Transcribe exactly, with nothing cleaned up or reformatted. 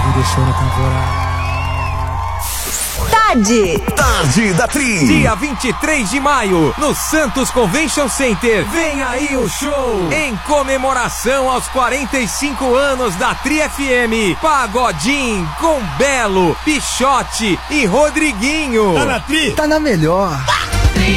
me deixou na temporada. Tarde. Tarde da Tri. Dia vinte e três de maio, no Santos Convention Center. Vem aí o show. Em comemoração aos quarenta e cinco anos da Tri F M. Pagodinho com Belo, Pichote e Rodriguinho. Tá na Tri? Tá na melhor.